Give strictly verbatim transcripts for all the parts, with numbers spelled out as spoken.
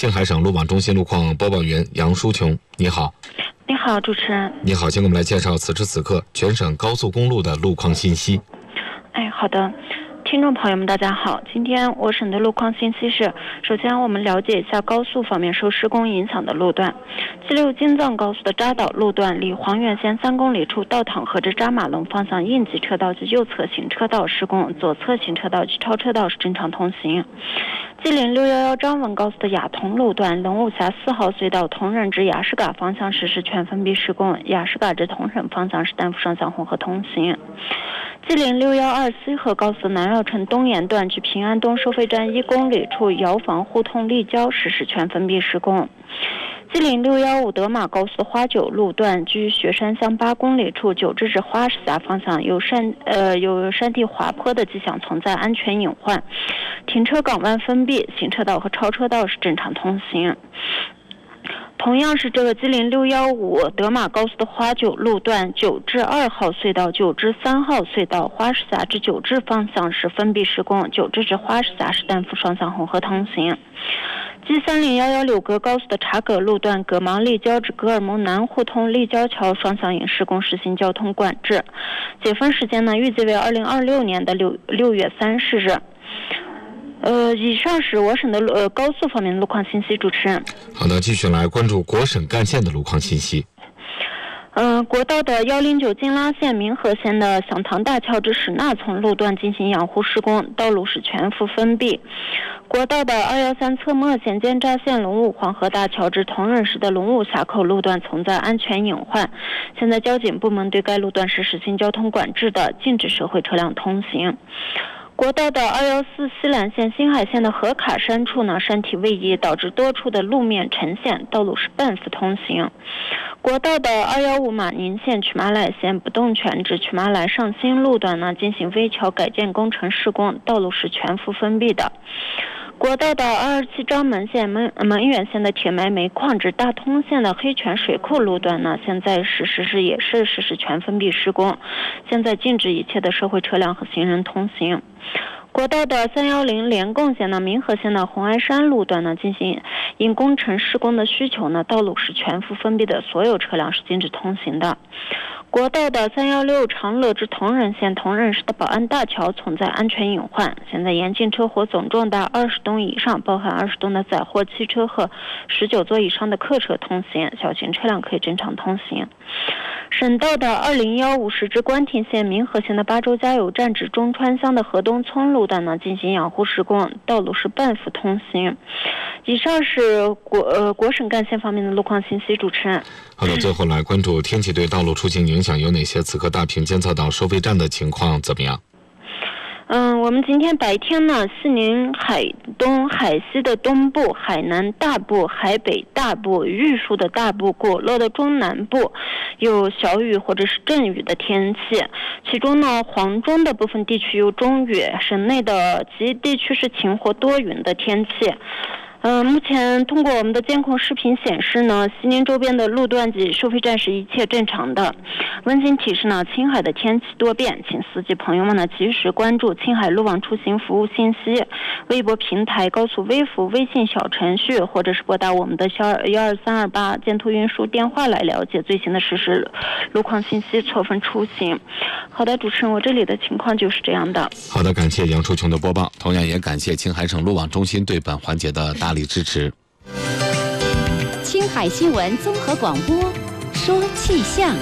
青海省路网中心路况播报员杨淑琼，你好。 你好，主持人。 你好，请给我们来介绍此时此刻全省高速公路的路况信息。 哎，好的。听众朋友们大家好，今天我省的路况信息是，首先我们了解一下高速方面受施工影响的路段。G 六京藏高速的扎岛路段离黄原县三公里处道塘河至扎马龙方向应急车道及右侧行车道施工，左侧行车道及超车道是正常通行。G 零六一一张文高速的雅通路段龙武峡四号隧道同仁至雅士嘎方向实施全封闭施工，雅士嘎至同仁方向是单幅双向混合通行。G 零六一二西河高速南绕城东沿段距平安东收费站一公里处窑房互通立交实施全封闭施工。G 零六一五德马高速花九路段距雪山乡八公里处九至至花石峡方向有山呃有山地滑坡的迹象，存在安全隐患，停车港湾封闭，行车道和超车道是正常通行。同样是这个 G 零六一五德马高速的花九路段九至二号隧道九至三号隧道花石峡至九至方向是封闭施工，九至至花石峡是单幅双向混合通行。G 三零一一柳格高速的察葛路段葛芒立交至格尔木南互通立交桥双向引施工实行交通管制，解封时间呢预计为二零二六年的六六月三十日。呃，以上是我省的呃高速方面的路况信息，主持人。 好的，继续来关注国省干线的路况信息。 嗯、呃，国道的一零九金拉线民和线的响塘大桥至史纳村路段进行养护施工，道路是全幅封闭。国道的二一三侧墨线尖扎线龙武黄河大桥至同仁市的龙武峡口路段存在安全隐患，现在交警部门对该路段是实行交通管制的，禁止社会车辆通行。国道的二一四西兰线新海线的河卡山处呢，山体位移导致多处的路面沉陷，道路是半幅通行。国道的二一五马宁线曲马来线不动泉至曲马来上新路段呢，进行危桥改建工程施工，道路是全幅封闭的。国道的二二七张门线门门源线的铁埋煤矿至大通线的黑泉水库路段呢，现在实施是也是实施全封闭施工，现在禁止一切的社会车辆和行人通行。国道的三一零连贡线的民和线的红鞍山路段呢，进行因工程施工的需求呢，道路是全幅封闭的，所有车辆是禁止通行的。国道的三一六长乐至同仁线同仁市的宝安大桥存在安全隐患，现在严禁车火总重达二十吨以上，包含二十吨的载货汽车和十九座以上的客车通行，小型车辆可以正常通行。省道的二零一五十至关亭线民和线的巴州加油站至中川乡的河东村路段呢，进行养护施工，道路是半幅通行。以上是国呃国省干线方面的路况信息，主持人。 好的，最后来关注天气对道路出行影响有哪些？此刻大坪监测到收费站的情况怎么样？ 嗯，我们今天白天呢，西宁海东、海西的东部、海南大部、海北大部、玉树的大部、果乐的中南部有小雨或者是阵雨的天气，其中呢，黄中的部分地区有中雨，省内的其地区是晴或多云的天气。呃，目前通过我们的监控视频显示呢，西宁周边的路段及收费站是一切正常的。温馨提示呢，青海的天气多变，请司机朋友们呢及时关注青海路网出行服务信息、微博平台、高速微服、微信小程序，或者是拨打我们的幺二幺二三二八监图运输电话来了解最新的实时路况信息，错峰出行。好的，主持人，我这里的情况就是这样的。 好的，感谢杨淑琼的播报，同样也感谢青海省路网中心对本环节的大力支持。 青海新闻综合广播，说气象。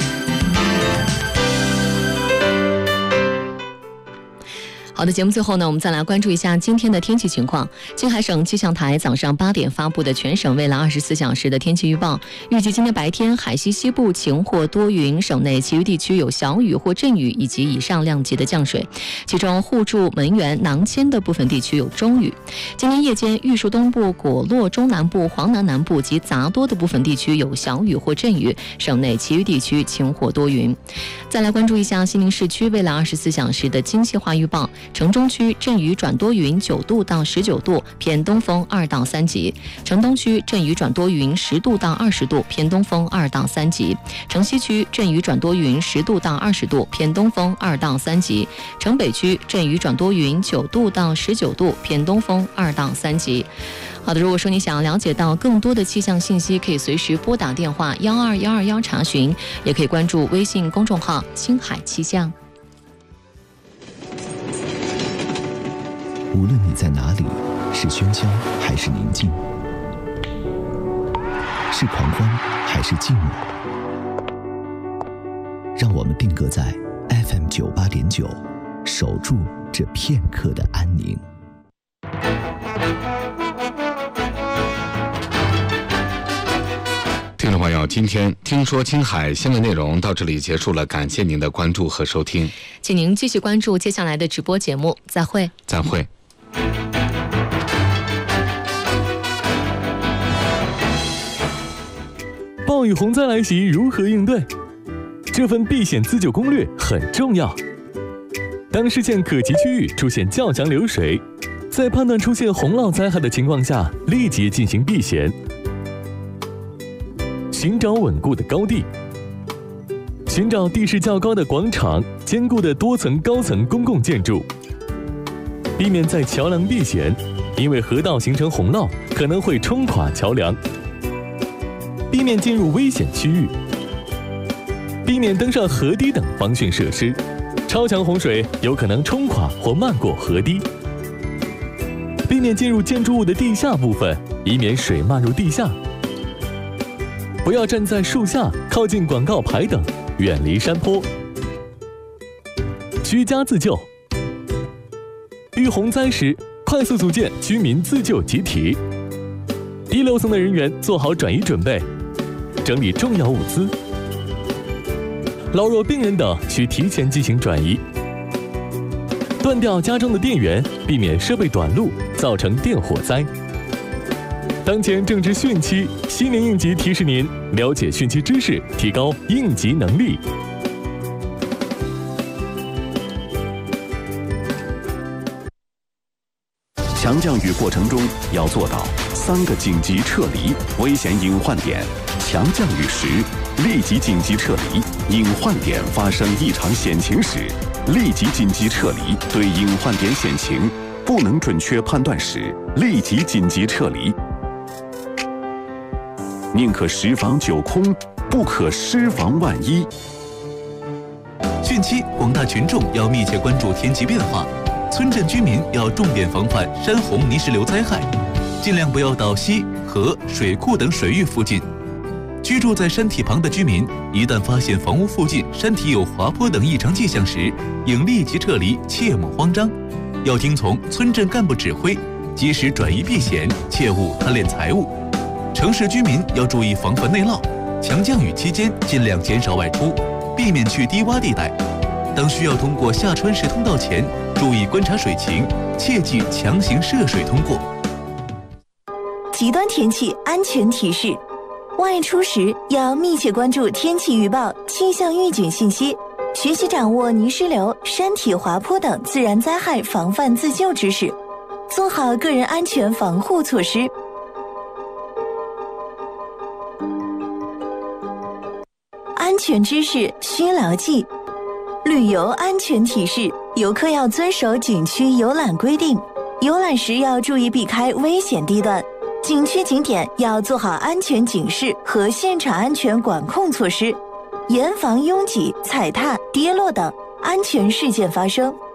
好的，节目最后呢，我们再来关注一下今天的天气情况。青海省气象台早上八点发布的全省未来二十四小时的天气预报，预计今天白天海西西部晴或多云，省内其余地区有小雨或阵雨以及以上量级的降水，其中互助、门源、囊谦的部分地区有中雨。今天夜间，玉树东部、果洛中南部、黄南南部及杂多的部分地区有小雨或阵雨，省内其余地区晴或多云。再来关注一下西宁市区未来二十四小时的精细化预报。城中区阵雨转多云，九度到十九度，偏东风二到三级；城东区阵雨转多云，十度到二十度，偏东风二到三级；城西区阵雨转多云，十度到二十度，偏东风二到三级；城北区阵雨转多云，九度到十九度，偏东风二到三级。 好的，如果说你想了解到更多的气象信息，可以随时拨打电话幺二幺二幺查询，也可以关注微信公众号青海气象。 无论你在哪里，是喧嚣还是宁静，是狂欢还是静默，让我们定格在 F M 九八点九，守住这片刻的安宁。 听众朋友，今天听说青海新闻内容到这里结束了，感谢您的关注和收听， 请您继续关注接下来的直播节目，再会。 再会。 暴雨洪灾来袭，如何应对？这份避险自救攻略很重要。当视线可及区域出现较强流水，在判断出现洪涝灾害的情况下，立即进行避险。寻找稳固的高地，寻找地势较高的广场、坚固的多层高层公共建筑，避免在桥梁避险，因为河道形成洪涝可能会冲垮桥梁。避免进入危险区域，避免登上河堤等防汛设施，超强洪水有可能冲垮或漫过河堤。避免进入建筑物的地下部分，以免水漫入地下。不要站在树下、靠近广告牌等，远离山坡。居家自救，遇洪灾时，快速组建居民自救集体。低楼层的人员做好转移准备，整理重要物资。老弱病人等需提前进行转移。断掉家中的电源，避免设备短路，造成电火灾。当前正值汛期，西宁应急提示您了解汛期知识，提高应急能力。 强降雨过程中要做到三个紧急撤离危险隐患点。强降雨时，立即紧急撤离；隐患点发生异常险情时，立即紧急撤离。对隐患点险情不能准确判断时，立即紧急撤离。宁可十防九空，不可失防万一。 汛期，广大群众要密切关注天气变化，村镇居民要重点防范山洪泥石流灾害，尽量不要到溪、河、水库等水域附近。居住在山体旁的居民，一旦发现房屋附近山体有滑坡等异常迹象时，应立即撤离，切莫慌张。要听从村镇干部指挥，及时转移避险，切勿贪恋财物。城市居民要注意防范内涝，强降雨期间尽量减少外出，避免去低洼地带。当需要通过下穿石通道前，注意观察水情，切忌强行涉水通过。 极端天气安全提示：外出时要密切关注天气预报、气象预警信息，学习掌握泥石流、山体滑坡等自然灾害防范自救知识，做好个人安全防护措施。安全知识需牢记。旅游安全提示：游客要遵守景区游览规定，游览时要注意避开危险地段，景区景点要做好安全警示和现场安全管控措施，严防拥挤、踩踏、跌落等安全事件发生。